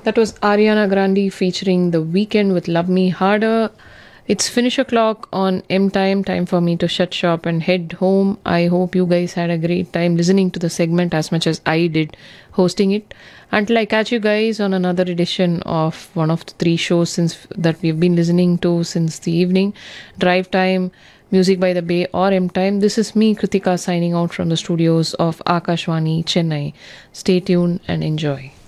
That was Ariana Grande featuring The Weeknd with Love Me Harder. It's finish o'clock on M Time. Time for me to shut shop and head home. I hope you guys had a great time listening to the segment as much as I did hosting it. Until I catch you guys on another edition of one of the three shows since that we've been listening to since the evening, Drive Time, Music by the Bay, or M Time. This is me, Kritika, signing out from the studios of Akashwani, Chennai. Stay tuned and enjoy.